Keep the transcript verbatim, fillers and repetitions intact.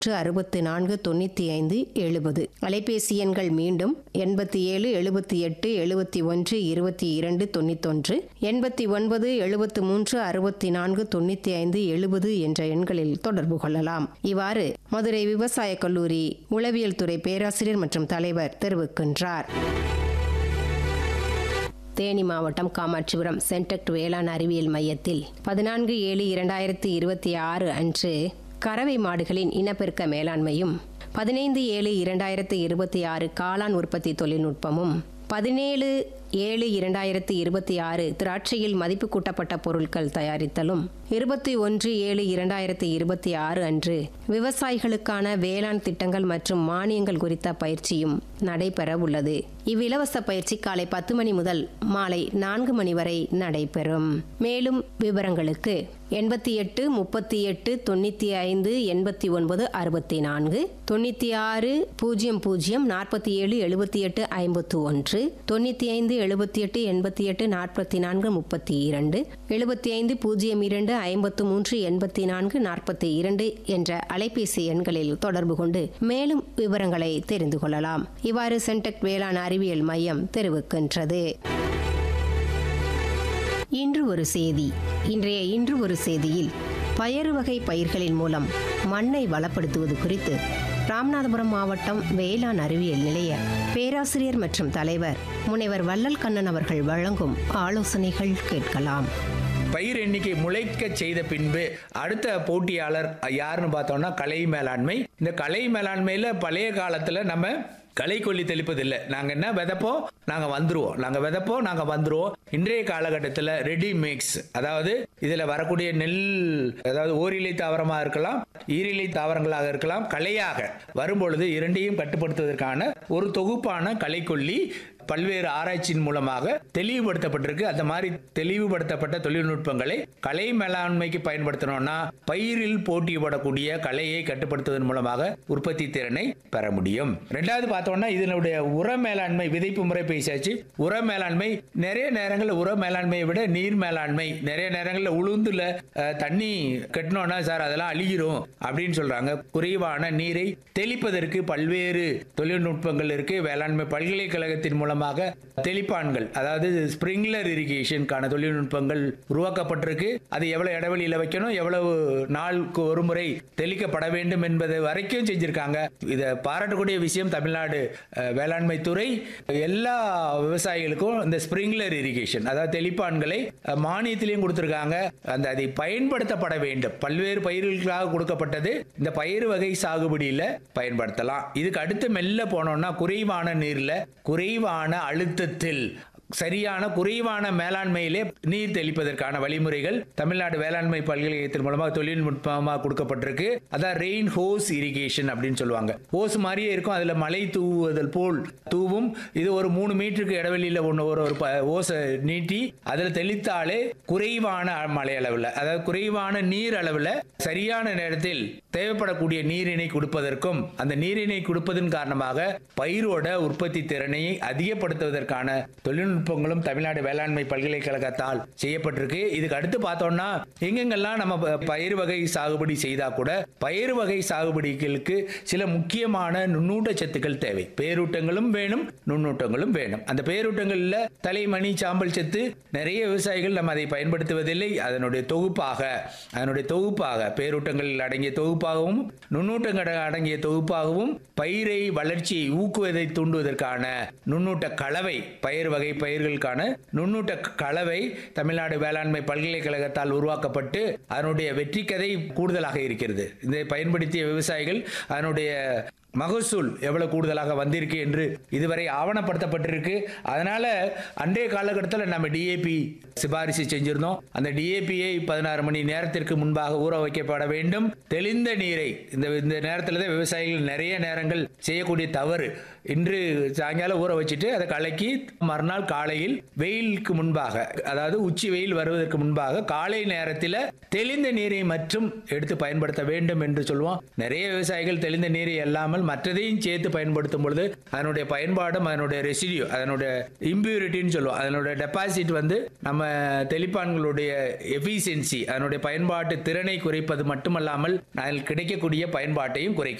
அறுபத்தி நான்கு தொண்ணூற்றி ஐந்து எழுபது. அலைபேசி எண்கள் மீண்டும் எண்பத்தி ஏழு எழுபத்தி எட்டு எழுபத்தி ஒன்று இருபத்தி இரண்டு தொண்ணூத்தொன்று, எண்பத்தி ஒன்பது எழுபத்தி மூன்று அறுபத்தி நான்கு தொண்ணூற்றி ஐந்து எழுபது என்ற எண்களில் தொடர்பு கொள்ளலாம். இவ்வாறு மதுரை விவசாய கல்லூரி உளவியல் துறை பேராசிரியர் மற்றும் தலைவர் தெரிவிக்கின்றார். தேனி மாவட்டம் காமாட்சிபுரம் சென்டெக்ட் வேளாண் அறிவியல் மையத்தில் பதினான்கு ஏழு இரண்டாயிரத்தி இருபத்தி ஆறு அன்று கறவை மாடுகளின் இனப்பெருக்க மேலாண்மையும், பதினைந்து ஏழு இரண்டாயிரத்தி இருபத்தி ஆறு காளான் உற்பத்தி தொழில்நுட்பமும், பதினேழு ஏழு இரண்டாயிரத்தி இருபத்தி ஆறு திராட்சையில் மதிப்பு கூட்டப்பட்ட பொருட்கள் தயாரித்தலும், இருபத்தி ஒன்று ஏழு இரண்டாயிரத்தி இருபத்தி ஆறு அன்று விவசாயிகளுக்கான வேளாண் திட்டங்கள் மற்றும் மானியங்கள் குறித்த பயிற்சியும் நடைபெற உள்ளது. இவ்விலவச பயிற்சி காலை பத்து மணி முதல் மாலை நான்கு மணி வரை நடைபெறும். மேலும் விவரங்களுக்கு எண்பத்தி எட்டு முப்பத்தி எட்டு தொண்ணூற்றி ஐந்து எண்பத்தி ஒன்பது அறுபத்தி நான்கு, தொண்ணூற்றி ஆறு பூஜ்ஜியம் பூஜ்ஜியம் நாற்பத்தி ஏழு எழுபத்தி எட்டு ஐம்பத்தி ஒன்று, தொண்ணூற்றி ஐந்து எழுபத்தி எட்டு எண்பத்தி எட்டு நாற்பத்தி நான்கு முப்பத்தி இரண்டு, எழுபத்தி ஐந்து பூஜ்ஜியம் இரண்டு ஐம்பத்தி மூன்று எண்பத்தி நான்கு நாற்பத்தி இரண்டு என்ற அலைபேசி எண்களில் தொடர்பு கொண்டு மேலும் விவரங்களை தெரிந்து கொள்ளலாம். இவ்வாறு சென்டெக்ட் வேளாண் அறிவியல் மையம் தெரிவிக்கின்றது. இன்று ஒரு செய்தி. இன்றைய இன்று ஒரு செய்தியில் பயறு வகை பயிர்களின் மூலம் மண்ணை வளப்படுத்துவது குறித்து ராமநாதபுரம் மாவட்டம் வேளாண் அறிவியல் நிலைய பேராசிரியர் மற்றும் தலைவர் முனைவர் வள்ளல் கண்ணன் அவர்கள் வழங்கும் ஆலோசனைகள் கேட்கலாம். பயிர் எண்ணிக்கை முளைக்க செய்த பின்பு அடுத்த போட்டியாளர் யாருன்னு பார்த்தோம்னா களை மேலாண்மை. இந்த களை மேலாண்மையில பழைய காலத்துல நம்ம களை கொல்லி தெளிப்பதில்லை. நாங்கள் என்ன விதைப்போம், நாங்கள் வந்துருவோம், நாங்கள் விதைப்போம், நாங்கள் வந்துருவோம். இன்றைய காலகட்டத்தில் ரெடி மிக்ஸ், அதாவது இதில் வரக்கூடிய நெல், அதாவது ஓரிலை தாவரமாக இருக்கலாம், ஈரிலை தாவரங்களாக இருக்கலாம், களையாக வரும்பொழுது இரண்டையும் கட்டுப்படுத்துவதற்கான ஒரு தொகுப்பான களைக்கொல்லி பல்வேறு ஆராய்ச்சியின் மூலமாக தெளிவுபடுத்தப்பட்டிருக்கு. அந்த மாதிரி தெளிவுபடுத்தப்பட்ட தொழில்நுட்பங்களை களை மேலாண்மைக்கு பயன்படுத்தணும்னா பயிரில் போட்டியிடக்கூடிய களையை கட்டுப்படுத்துவதன் மூலமாக உற்பத்தி திறனை பெற முடியும். ரெண்டாவது பார்த்தோம்னா இதனுடைய உர மேலாண்மை, விதைப்பு முறை பேசாச்சு. உர மேலாண்மை நிறைய நேரங்களில் உர மேலாண்மையை விட நீர் மேலாண்மை, நிறைய நேரங்களில் உளுந்துல தண்ணி கட்டணும்னா சார் அதெல்லாம் அழிகிறோம் அப்படின்னு சொல்றாங்க. குறைவான நீரை தெளிப்பதற்கு பல்வேறு தொழில்நுட்பங்கள் இருக்கு. வேளாண்மை பல்கலைக்கழகத்தின் மூலம் தெளிப்பான்கள், அதாவது ஸ்பிரிங்லர் இரிகேஷனுக்கான தொழில்நுட்பங்கள் உருவாக்கப்பட்டிருக்கு. அது எவ்வளவு இடைவெளியில வைக்கணும், எவ்வளவு நாளுக்கு ஒரு முறை தெளிக்கப்பட வேண்டும் என்பது வரைக்கும் செஞ்சிருக்காங்க. இதை பாராட்டக்கூடிய விஷயம், தமிழ்நாடு வேளாண்மை துறை எல்லா விவசாயிகளுக்கும் இந்த ஸ்பிரிங்லர் இரிகேஷன், அதாவது தெளிப்பான்களை மானியத்திலையும் கொடுத்திருக்காங்க. அந்த அதை பயன்படுத்தப்பட வேண்டும். பல்வேறு பயிர்களுக்காக கொடுக்கப்பட்டது. இந்த பயிர் வகை சாகுபடியில பயன்படுத்தலாம். இதுக்கு அடுத்து மெல்ல போனோம்னா குறைவான நீர்ல, குறைவான அழுத்தத்தில் சரியான குறைவான மேலாண்மையிலே நீர் தெளிப்பதற்கான வழிமுறைகள் தமிழ்நாடு வேளாண்மை பல்கலைக்கழகத்தின் மூலமாக தொழில்நுட்பமாக கொடுக்கப்பட்டிருக்கு. அதான் ரெயின் ஹோஸ் இரிகேஷன் அப்படின்னு சொல்லுவாங்க. ஹோஸ் மாதிரியே இருக்கும், அதுல மழை தூவுதல் போல் தூவும். இது ஒரு மூணு மீட்டருக்கு இடைவெளியில ஒன்று ஒரு ஒரு ஹோஸை நீட்டி அதில் தெளித்தாலே குறைவான மழை அளவில், அதாவது குறைவான நீர் அளவில் சரியான நேரத்தில் தேவைப்படக்கூடிய நீரினை கொடுப்பதற்கும், அந்த நீரினை கொடுப்பதன் காரணமாக பயிரோட உற்பத்தி திறனை அதிகப்படுத்துவதற்கான தொழில்நுட்பங்களும் தமிழ்நாடு வேளாண்மை பல்கலைக்கழகத்தால் செய்யப்பட்டிருக்கு. இதுக்கு அடுத்து பார்த்தோம்னா எங்கெங்கெல்லாம் நம்ம பயிர் வகை சாகுபடி செய்தா கூட பயிர் வகை சாகுபடிகளுக்கு சில முக்கியமான நுண்ணூட்ட சத்துக்கள் தேவை. பேரூட்டங்களும் வேணும், நுண்ணூட்டங்களும் வேணும். அந்த பேரூட்டங்கள்ல தலைமணி, சாம்பல் சத்து நிறைய விவசாயிகள் நம்ம அதை பயன்படுத்துவதில்லை. அதனுடைய தொகுப்பாக அதனுடைய தொகுப்பாக பேரூட்டங்கள் அடங்கிய தொகுப்பாகவும் நுண்ணூட்டங்கள் அடங்கிய தொகுப்பாகவும் பயிரை வளர்ச்சியை ஊக்குவதை தூண்டுவதற்கான நுண்ணூட்ட கலவை, பயிர் வகை பயிர்களுக்கான நுண்ணூட்ட கலவை தமிழ்நாடு வேளாண்மை பல்கலைக்கழகத்தால் உருவாக்கப்பட்டு அதனுடைய வெற்றி கதை கூடுதலாக இருக்கிறது. இதை பயன்படுத்திய விவசாயிகள் அதனுடைய மகசூல் எவ்வளவு கூடுதலாக வந்திருக்கு என்று இதுவரை ஆவணப்படுத்தப்பட்டிருக்கு. அதனால அன்றைய காலகட்டத்தில் நம்ம டிஏபி சிபாரிசு செஞ்சிருந்தோம். அந்த டிஏபியை பதினாறு மணி நேரத்திற்கு முன்பாக ஊற வைக்கப்பட வேண்டும். தெளிந்த நீரை இந்த இந்த நேரத்தில் தான் விவசாயிகள் நிறைய நேரங்கள் செய்யக்கூடிய தவறு, இன்று சாயங்காலம் ஊற வச்சுட்டு அதை கலக்கி மறுநாள் காலையில் வெயிலுக்கு முன்பாக, அதாவது உச்சி வெயில் வருவதற்கு முன்பாக காலை நேரத்தில் தெளிந்த நீரை மற்றும் எடுத்து பயன்படுத்த வேண்டும் என்று சொல்லுவோம். நிறைய விவசாயிகள் தெளிந்த நீரை அல்லாமல் மற்றதையும் சேர்த்து பயன்படுத்தும் பொழுது அதனுடைய பயன்பாடும் அதனுடைய ரெசிடியூ, அதனுடைய இம்பியூரிட்டின்னு சொல்லுவோம், அதனுடைய டெபாசிட் வந்து நம்ம தெளிப்பான்களுடைய எஃபிஷியன்சி, அதனுடைய பயன்பாட்டு திறனை குறைப்பது மட்டுமல்லாமல் அதில் கிடைக்கக்கூடிய பயன்பாட்டையும் குறைக்கும்.